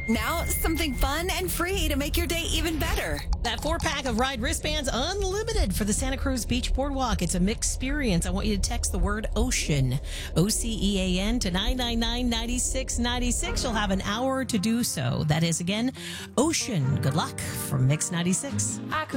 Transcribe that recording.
Now, something fun and free to make your day even better. That 4-pack of Ride wristbands unlimited for the Santa Cruz Beach Boardwalk. It's a mixed experience. I want you to text the word OCEAN, OCEAN, to 999-9696. You'll have an hour to do so. That is, again, OCEAN. Good luck from Mix 96.